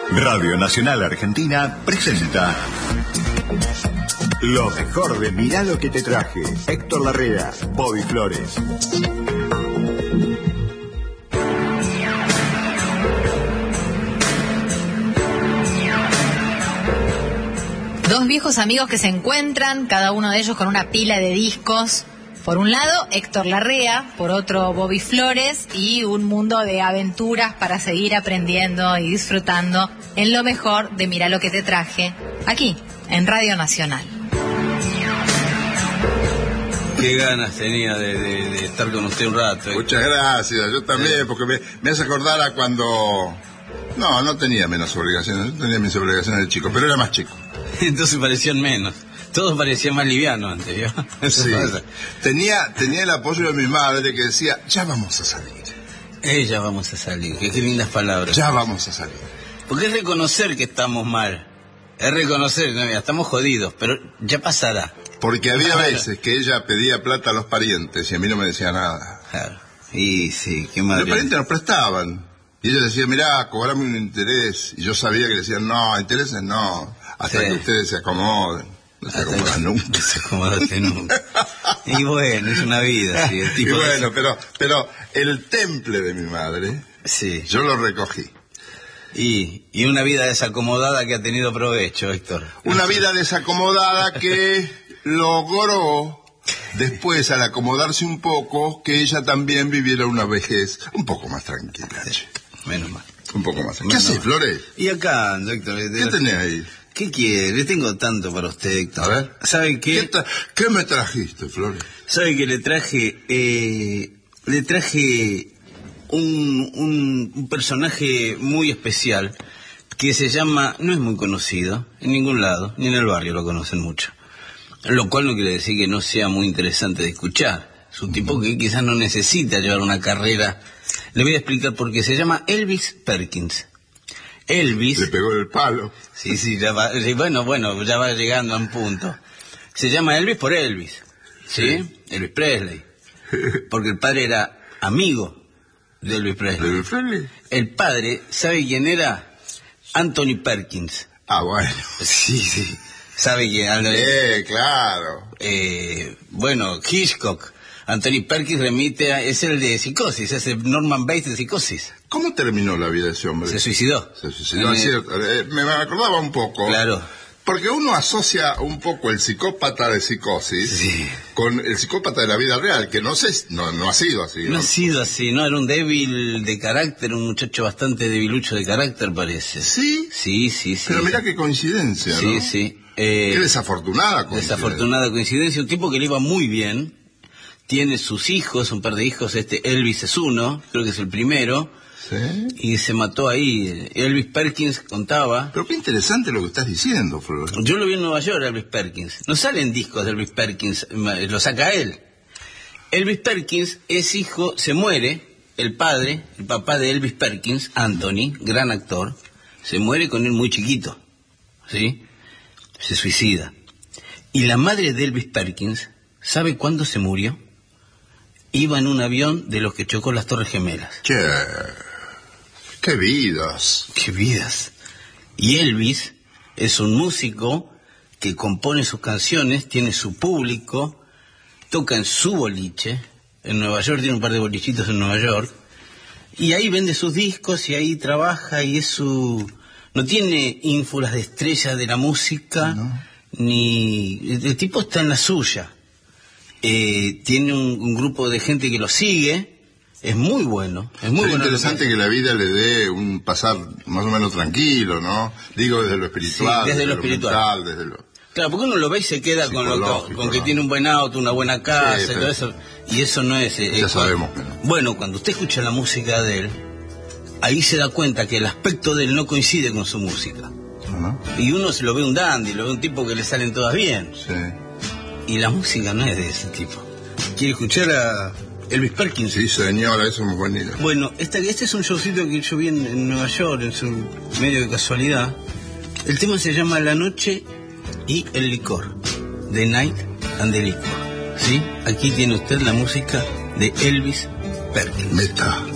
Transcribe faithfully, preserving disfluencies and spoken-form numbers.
Radio Nacional Argentina presenta lo mejor de Mirá lo que te traje. Héctor Larrea, Bobby Flores. Dos viejos amigos que se encuentran, cada uno de ellos con una pila de discos. Por un lado, Héctor Larrea, por otro, Bobby Flores, y un mundo de aventuras para seguir aprendiendo y disfrutando en lo mejor de Mirá lo que te traje, aquí, en Radio Nacional. Qué ganas tenía de, de, de estar con usted un rato. ¿eh? Muchas gracias, yo también, porque me, me hace acordar a cuando... No, no tenía menos obligaciones, yo tenía mis obligaciones de chico, pero era más chico. Entonces parecían menos. Todo parecía más liviano antes, ¿yo? Sí. Tenía, tenía el apoyo de mi madre que decía, ya vamos a salir. Ella vamos a salir, qué, qué lindas palabras. Ya vamos a salir. Porque es reconocer que estamos mal. Es reconocer, no, mira, estamos jodidos, pero ya pasará. Porque había veces que ella pedía plata a los parientes y a mí no me decía nada. Claro. Y sí, qué madre. Los parientes nos prestaban. Y ella decía, mirá, cobrame un interés. Y yo sabía que decían, no, intereses no. Hasta sí. que ustedes se acomoden. No se acomoda nunca. No se acomoda nunca. Y bueno, es una vida, sí. El tipo y bueno, de... pero, pero el temple de mi madre, sí. yo lo recogí. Y, y una vida desacomodada que ha tenido provecho, Héctor. Una vida desacomodada que logró, después al acomodarse un poco, que ella también viviera una vejez un poco más tranquila. Sí. Menos mal. Un poco más tranquila. ¿Qué haces, Flores? Y acá, Héctor. De... ¿Qué tenés ahí? ¿Qué quiere? Le tengo tanto para usted, Héctor. A ver. ¿Sabe qué? ¿Qué, ta... ¿Qué me trajiste, Flores? ¿Sabe que le traje... Eh, le traje un, un, un personaje muy especial que se llama... No es muy conocido en ningún lado, ni en el barrio lo conocen mucho. Lo cual no quiere decir que no sea muy interesante de escuchar. Es un tipo que quizás no necesita llevar una carrera. Le voy a explicar por qué. Se llama Elvis Perkins. Elvis... Le pegó el palo. Sí, sí, ya va, sí, bueno, bueno, ya va llegando a un punto. Se llama Elvis por Elvis, ¿sí? sí. Elvis Presley. Porque el padre era amigo de Elvis Presley. ¿Elvis Presley? El padre, ¿sabe quién era? Anthony Perkins. Ah, bueno. Sí, sí. ¿Sabe quién? Eh, claro. Eh, bueno, Hitchcock. Anthony Perkins remite a, es el de Psicosis, es el Norman Bates de Psicosis. ¿Cómo terminó la vida de ese hombre? Se suicidó. Se suicidó, es cierto. Eh, me acordaba un poco. Claro. Porque uno asocia un poco el psicópata de Psicosis sí. con el psicópata de la vida real, que no sé, no, no ha sido así. No, no ha sido así, no, era un débil de carácter, un muchacho bastante debilucho de carácter, parece. ¿Sí? Sí, sí, sí. Pero mirá qué coincidencia, sí, ¿no? Sí, sí. Eh, qué desafortunada coincidencia. Desafortunada coincidencia, un tipo que le iba muy bien, tiene sus hijos, un par de hijos, este Elvis es uno, creo que es el primero. ¿Sí? Y se mató ahí. Elvis Perkins contaba... Pero qué interesante lo que estás diciendo, Flor. Yo lo vi en Nueva York, Elvis Perkins. No salen discos de Elvis Perkins, lo saca él. Elvis Perkins es hijo, se muere, el padre, el papá de Elvis Perkins, Anthony, gran actor, se muere con él muy chiquito, ¿sí? Se suicida. Y la madre de Elvis Perkins, ¿sabe cuándo se murió? Iba en un avión de los que chocó las Torres Gemelas. Che... ¡Qué vidas! ¡Qué vidas! Y Elvis es un músico que compone sus canciones, tiene su público, toca en su boliche, en Nueva York, tiene un par de bolichitos en Nueva York, y ahí vende sus discos y ahí trabaja y es su... No tiene ínfulas de estrella de la música, no. ni... El tipo está en la suya. Eh, tiene un, un grupo de gente que lo sigue... Es muy bueno, es muy es bueno. interesante que... que la vida le dé un pasar más o menos tranquilo, ¿no? Digo, desde lo espiritual, sí, desde, desde lo, lo espiritual. mental, desde lo... Claro, porque uno lo ve y se queda con, lo, con que ¿no? tiene un buen auto, una buena casa, sí, pero... todo eso, y eso no es... Ya es, sabemos que no. Bueno, cuando usted escucha la música de él, ahí se da cuenta que el aspecto de él no coincide con su música. Uh-huh. Y uno se lo ve un dandy, lo ve un tipo que le salen todas bien. Sí. Y la música no es de ese tipo. ¿Quiere escuchar a Elvis Perkins? Sí, señora, eso es muy bonito. Bueno, esta, este es un showcito que yo vi en, en Nueva York, en su medio de casualidad. El tema se llama La Noche y el Licor. The Night and the Liquor. ¿Sí? Aquí tiene usted la música de Elvis Perkins. Meta.